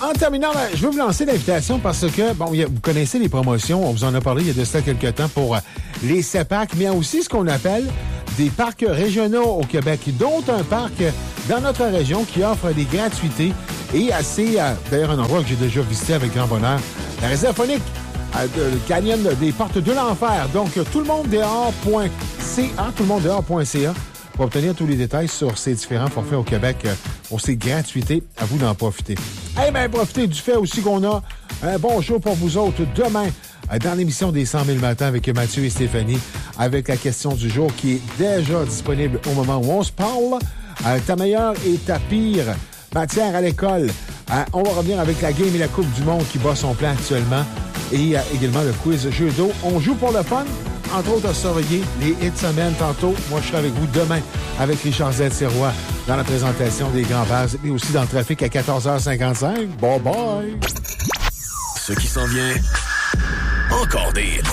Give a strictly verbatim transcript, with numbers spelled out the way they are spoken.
En terminant, je veux vous lancer l'invitation parce que, bon, vous connaissez les promotions, on vous en a parlé il y a de cela quelques temps pour les CEPAC, mais il y a aussi ce qu'on appelle des parcs régionaux au Québec, dont un parc dans notre région qui offre des gratuités et assez, euh, d'ailleurs un endroit que j'ai déjà visité avec grand bonheur, la réserve phonique, euh, le canyon des portes de l'enfer. Donc, tout le monde dehors point c a, tout le monde dehors point c a pour obtenir tous les détails sur ces différents forfaits au Québec euh, pour ces gratuités. À vous d'en profiter. Eh bien, profitez du fait aussi qu'on a un bon show pour vous autres demain euh, dans l'émission des cent mille matins avec Mathieu et Stéphanie, avec la question du jour qui est déjà disponible au moment où on se parle. Euh, ta meilleure et ta pire matière à l'école. Euh, on va revenir avec la game et la Coupe du monde qui bat son plan actuellement. Et euh, également le quiz jeu d'eau. On joue pour le fun. Entre autres, à surveiller les hits semaines tantôt. Moi, je serai avec vous demain avec Richard Z. Sirois dans la présentation des grands bases et aussi dans le trafic à quatorze heures cinquante-cinq. Bye bye! Ce qui s'en vient, encore des hits.